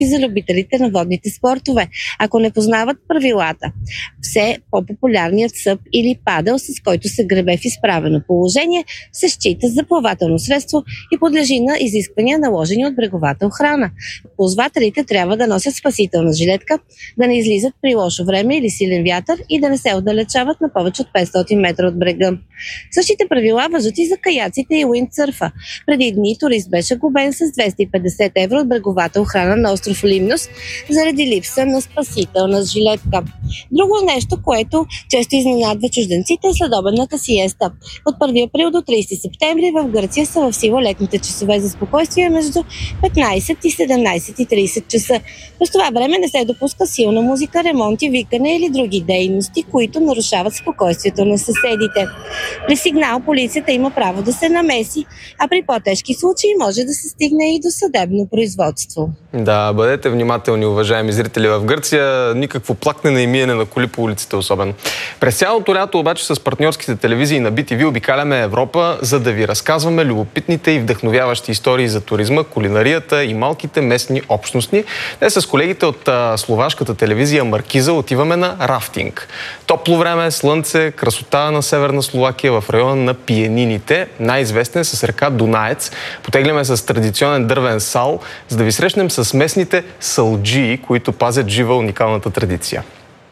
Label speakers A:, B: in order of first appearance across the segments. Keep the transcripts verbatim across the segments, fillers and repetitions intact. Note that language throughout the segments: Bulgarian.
A: и за любителите на водните спортове, ако не познават правилата. Все по-популярният съп или падъл, с който се гребе в изправено положение, се счита за плавателно средство и подлежи на изисквания, наложени от бреговата охрана. Ползвателите трябва да носят спасителна жилетка, да не излизат при лошо време или силен вятър и да не се отдалечават на повече от петстотин метра от брега. Същите правила важат и за каяците и уиндсърфа. Преди дни турист беше глобен с двеста и петдесет евро от бреговата охрана на остров Лимнос заради липса на спасителна жилетка. Друго нещо, което често изненадва чужденците, е следобедната сиеста. От първи април до тридесети септември в Гърция са в сила летните часове за спокойствие между петнайсет и седемнайсет и трийсет часа. През това време не се допуска силна музика, ремонти, викане или други дейности, които нарушават спокойствието на съседите. При сигнал полицията има право да се намеси, а при по-тежки случаи може да се стигне и до съдебно производство.
B: Да, бъдете внимателни, уважаеми зрители. В Гърция никакво плакне и миене на коли по улиците особено. През цялото лято обаче с партньорските телевизии на би ти ви обикаляме Европа, за да ви разказваме любопитните и вдъхновяващи истории за туризма, кулинарията и малките местни общности. Днес с колегите от а, словашката телевизия Маркиза отиваме на рафтинг. Топло време, слънце, красота на северна Словакия в района на Пиенините, най-известен с река Дунаец. Потегляме с традиционен дървен сал, за да ви срещнем с местните салджии, които пазят жива уникалната традиция.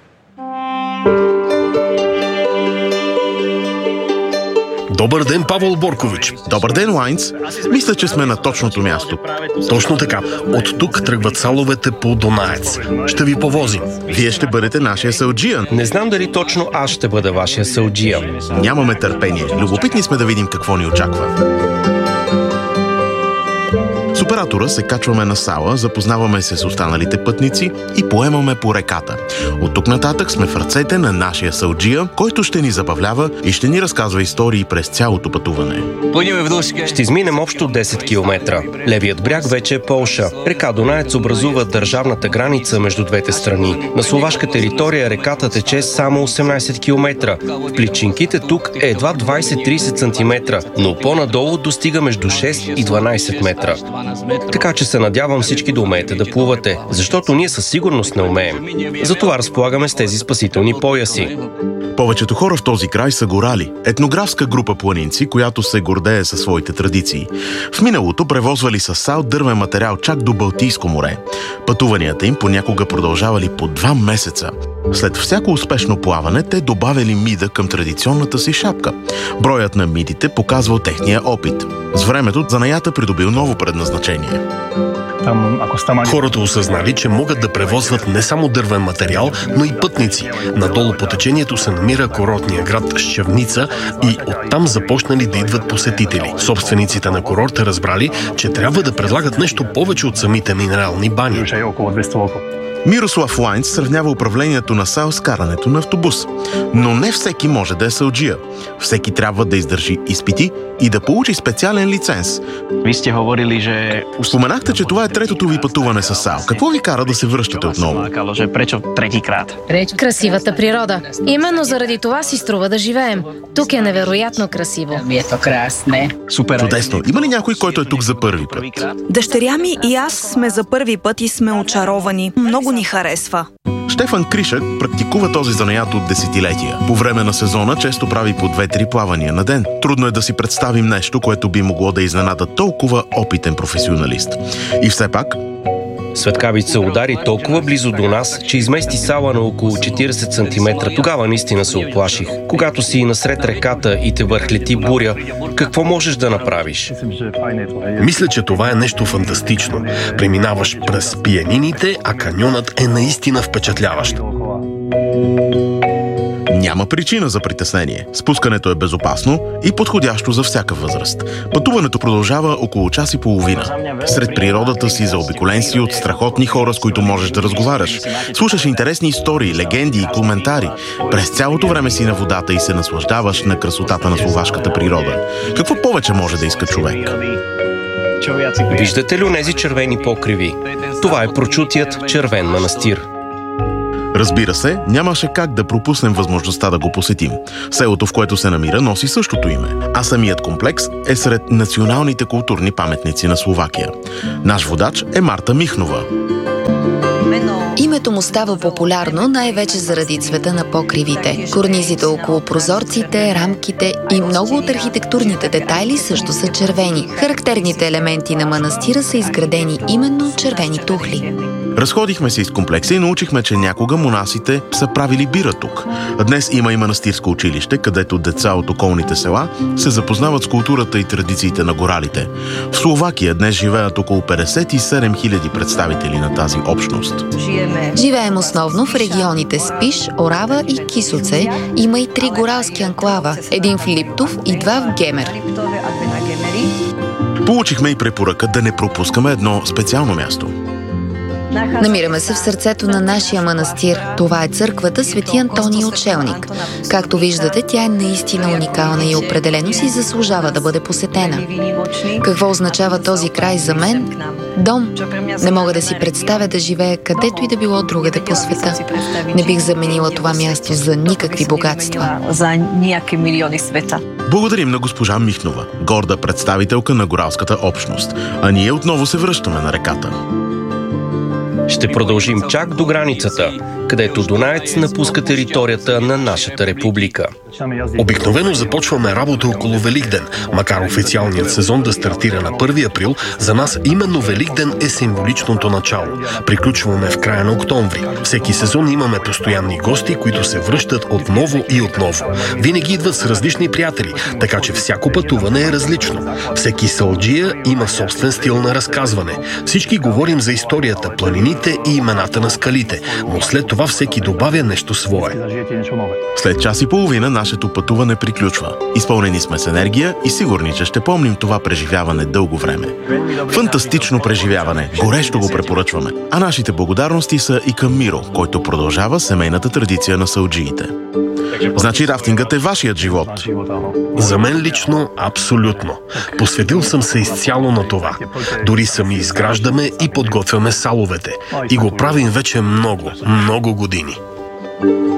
C: Добър ден, Павел Боркович.
D: Добър ден, Лайнц. Мисля, че сме на точното място.
C: Точно така. От тук тръгват саловете по Дунаец. Ще ви повозим.
D: Вие ще бъдете нашия салджия.
E: Не знам дали точно аз ще бъда вашия салджия.
D: Нямаме търпение. Любопитни сме да видим какво ни очаква. С оператора се качваме на сала, запознаваме се с останалите пътници и поемаме по реката. От тук нататък сме в ръцете на нашия салджия, който ще ни забавлява и ще ни разказва истории през цялото пътуване.
E: Ще изминем общо десет километра. Левият бряг вече е Полша. Река Дунаец образува държавната граница между двете страни. На словашка територия реката тече само осемнайсет километра. В пличинките тук е едва двайсет-трийсет сантиметра, но по-надолу достига между шест и дванайсет метра. Така че се надявам всички да умеете да плувате, защото ние със сигурност не умеем. Затова разполагаме с тези спасителни пояси.
D: Повечето хора в този край са горали. Етнографска група планинци, която се гордее със своите традиции. В миналото превозвали със сал дървен материал чак до Балтийско море. Пътуванията им понякога продължавали по два месеца. След всяко успешно плаване, те добавили мида към традиционната си шапка. Броят на мидите показвал техния опит. С времето занаята придобил ново предназначение.
C: Хората осъзнали, че могат да превозват не само дървен материал, но и пътници. Надолу по течението се намира курортния град Щевница и оттам започнали да идват посетители. Собствениците на курорта разбрали, че трябва да предлагат нещо повече от самите минерални бани.
D: Мирослав Лайнц сравнява управлението на сал с карането на автобус. Но не всеки може да е салджия. Всеки трябва да издържи изпити и да получи специален лиценз.
F: Вие сте говорили, че...
D: Споменахте, че това е третото ви пътуване с сал. Какво ви кара да се връщате отново?
G: Красивата природа. Именно заради това си струва да живеем. Тук е невероятно красиво.
D: Чудесно. Има ли някой, който е тук за първи път?
H: Дъщеря ми и аз сме за първи път и сме очаровани. Много ни харесва.
D: Штефан Кришък практикува този занаят от десетилетия. По време на сезона често прави по две-три плавания на ден. Трудно е да си представим нещо, което би могло да изненада толкова опитен професионалист. И все пак...
E: Светкавица удари толкова близо до нас, че измести сала на около четирийсет сантиметра. Тогава наистина се оплаших. Когато си насред реката и те върхлети буря, какво можеш да направиш?
C: Мисля, че това е нещо фантастично. Преминаваш през Пиенините, а каньонът е наистина впечатляващ.
D: Няма причина за притеснение. Спускането е безопасно и подходящо за всяка възраст. Пътуването продължава около час и половина. Сред природата си заобиколен си от страхотни хора, с които можеш да разговаряш. Слушаш интересни истории, легенди и коментари. През цялото време си на водата и се наслаждаваш на красотата на словашката природа. Какво повече може да иска човек?
E: Виждате ли онези червени покриви? Това е прочутият червен манастир.
D: Разбира се, нямаше как да пропуснем възможността да го посетим. Селото, в което се намира, носи същото име, а самият комплекс е сред националните културни паметници на Словакия. Наш водач е Марта Михнова.
I: Името му става популярно най-вече заради цвета на покривите. Корнизите около прозорците, рамките и много от архитектурните детайли също са червени. Характерните елементи на манастира са изградени именно от червени тухли.
D: Разходихме се из комплекса и научихме, че някога монасите са правили бира тук. Днес има и манастирско училище, където деца от околните села се запознават с културата и традициите на горалите. В Словакия днес живеят около петдесет и седем хиляди представители на тази общност.
I: Живеем основно в регионите Спиш, Орава и Кисоце. Има и три горалски анклава. Един в Липтов и два в Гемер.
D: Получихме и препоръка да не пропускаме едно специално място.
I: Намираме се в сърцето на нашия манастир. Това е църквата Свети Антоний Отшелник. Както виждате, тя е наистина уникална и определено си заслужава да бъде посетена. Какво означава този край за мен? Дом. Не мога да си представя да живея където и да било другаде по света. Не бих заменила това място за никакви богатства.
J: За някакви милиони света.
D: Благодарим на госпожа Михнова, горда представителка на горалската общност. А ние отново се връщаме на реката.
E: Ще продължим чак до границата, където Дунаец напуска територията на нашата република.
C: Обикновено започваме работа около Великден. Макар официалният сезон да стартира на първи април, за нас именно Великден е символичното начало. Приключваме в края на октомври. Всеки сезон имаме постоянни гости, които се връщат отново и отново. Винаги идват с различни приятели, така че всяко пътуване е различно. Всеки салджия има собствен стил на разказване. Всички говорим за историята, планините и имената на скалите, но след това всеки добавя нещо свое.
D: След час и половина нашето пътуване приключва. Изпълнени сме с енергия и сигурни, че ще помним това преживяване дълго време. Фантастично преживяване, горещо го препоръчваме. А нашите благодарности са и към Миро, който продължава семейната традиция на салджиите. Значи рафтингът е вашият живот?
C: За мен лично абсолютно. Посветил съм се изцяло на това. Дори сами изграждаме и подготвяме саловете. И го правим вече много, много години.